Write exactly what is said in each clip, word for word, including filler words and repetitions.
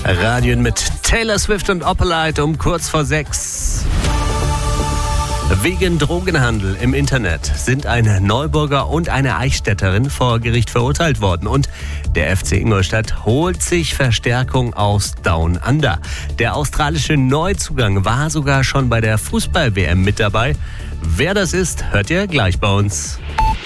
Radio mit Taylor Swift und Opalite um kurz vor sechs. Wegen Drogenhandel im Internet sind ein Neuburger und eine Eichstätterin vor Gericht verurteilt worden. Und der F C Ingolstadt holt sich Verstärkung aus Down Under. Der australische Neuzugang war sogar schon bei der Fußball-W M mit dabei. Wer das ist, hört ihr gleich bei uns.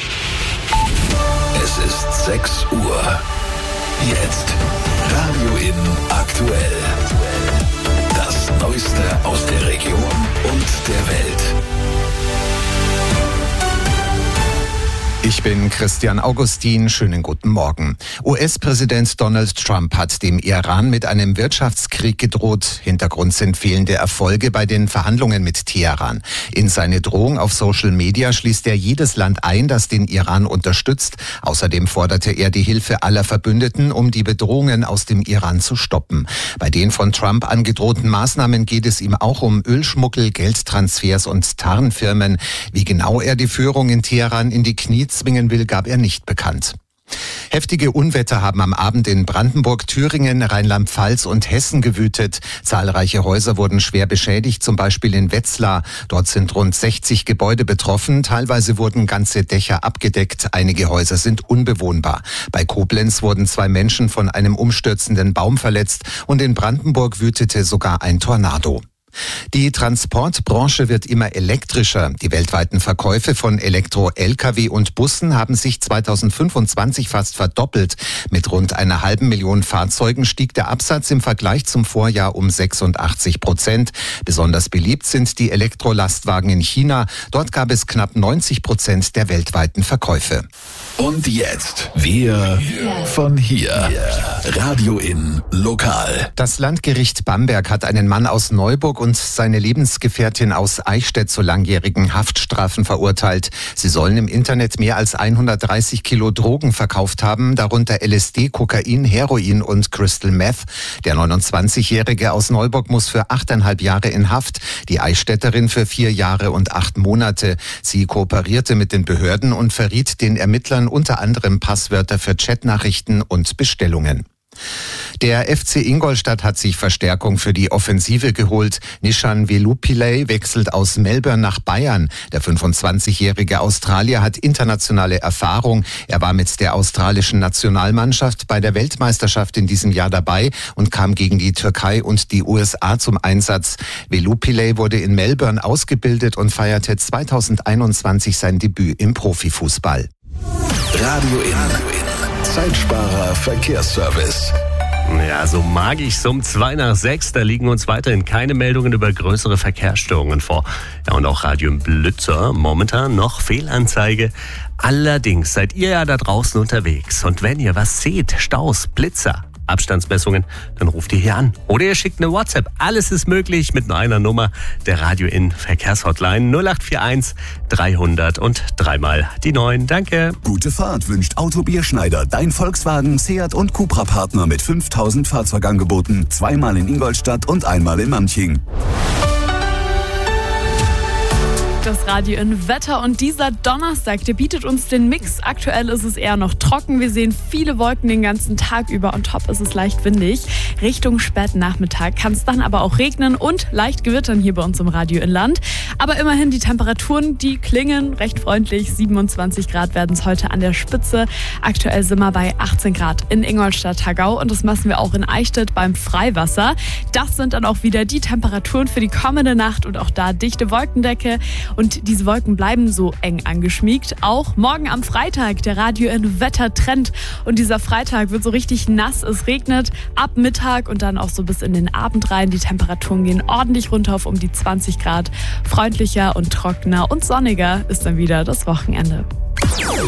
Es ist sechs Uhr. Jetzt Radio in aktuell. Das Neueste aus der Region und der Welt. Ich bin Christian Augustin. Schönen guten Morgen. U S-Präsident Donald Trump hat dem Iran mit einem Wirtschaftskrieg gedroht. Hintergrund sind fehlende Erfolge bei den Verhandlungen mit Teheran. In seine Drohung auf Social Media schließt er jedes Land ein, das den Iran unterstützt. Außerdem forderte er die Hilfe aller Verbündeten, um die Bedrohungen aus dem Iran zu stoppen. Bei den von Trump angedrohten Maßnahmen geht es ihm auch um Ölschmuggel, Geldtransfers und Tarnfirmen. Wie genau er die Führung in Teheran in die Knie zwingen will, gab er nicht bekannt. Heftige Unwetter haben am Abend in Brandenburg, Thüringen, Rheinland-Pfalz und Hessen gewütet. Zahlreiche Häuser wurden schwer beschädigt, zum Beispiel in Wetzlar. Dort sind rund sechzig Gebäude betroffen. Teilweise wurden ganze Dächer abgedeckt. Einige Häuser sind unbewohnbar. Bei Koblenz wurden zwei Menschen von einem umstürzenden Baum verletzt und in Brandenburg wütete sogar ein Tornado. Die Transportbranche wird immer elektrischer. Die weltweiten Verkäufe von Elektro-L K W und Bussen haben sich zweitausendfünfundzwanzig fast verdoppelt. Mit rund einer halben Million Fahrzeugen stieg der Absatz im Vergleich zum Vorjahr um sechsundachtzig Prozent. Besonders beliebt sind die Elektrolastwagen in China. Dort gab es knapp neunzig Prozent der weltweiten Verkäufe. Und jetzt wir von hier. Radio in Lokal. Das Landgericht Bamberg hat einen Mann aus Neuburg und seine Lebensgefährtin aus Eichstätt zu langjährigen Haftstrafen verurteilt. Sie sollen im Internet mehr als hundertdreißig Kilo Drogen verkauft haben, darunter L S D, Kokain, Heroin und Crystal Meth. Der neunundzwanzigjährige aus Neuburg muss für achteinhalb Jahre in Haft, die Eichstätterin für vier Jahre und acht Monate. Sie kooperierte mit den Behörden und verriet den Ermittlern unter anderem Passwörter für Chatnachrichten und Bestellungen. Der F C Ingolstadt hat sich Verstärkung für die Offensive geholt. Nishan Velupillay wechselt aus Melbourne nach Bayern. Der fünfundzwanzigjährige Australier hat internationale Erfahrung. Er war mit der australischen Nationalmannschaft bei der Weltmeisterschaft in diesem Jahr dabei und kam gegen die Türkei und die U S A zum Einsatz. Velupillay wurde in Melbourne ausgebildet und feierte zweitausendeinundzwanzig sein Debüt im Profifußball. Radio in Zeitsparer Verkehrsservice. Ja, so mag ich's um zwei nach sechs. Da liegen uns weiterhin keine Meldungen über größere Verkehrsstörungen vor. Ja, und auch Radio Blitzer momentan noch Fehlanzeige. Allerdings seid ihr ja da draußen unterwegs. Und wenn ihr was seht, Staus, Blitzer, Abstandsmessungen, dann ruft ihr hier an. Oder ihr schickt eine WhatsApp. Alles ist möglich mit nur einer Nummer, der Radio in Verkehrshotline null acht vier eins dreihundert und dreimal die neun. Danke. Gute Fahrt wünscht Auto Bierschneider, dein Volkswagen, Seat und Cupra-Partner mit fünftausend Fahrzeugangeboten. Zweimal in Ingolstadt und einmal in Manching. Das Radio in Wetter und dieser Donnerstag, der bietet uns den Mix. Aktuell ist es eher noch trocken. Wir sehen viele Wolken den ganzen Tag über und top ist es leicht windig. Richtung Spätnachmittag kann es dann aber auch regnen und leicht gewittern hier bei uns im Radio Inland. Aber immerhin die Temperaturen, die klingen recht freundlich. siebenundzwanzig Grad werden es heute an der Spitze. Aktuell sind wir bei achtzehn Grad in Ingolstadt-Tagau und das messen wir auch in Eichstätt beim Freiwasser. Das sind dann auch wieder die Temperaturen für die kommende Nacht und auch da dichte Wolkendecke. Und diese Wolken bleiben so eng angeschmiegt. Auch morgen am Freitag der Radio in Wettertrend. Und dieser Freitag wird so richtig nass. Es regnet ab Mittag und dann auch so bis in den Abend rein. Die Temperaturen gehen ordentlich runter auf um die zwanzig Grad. Freundlicher und trockener und sonniger ist dann wieder das Wochenende.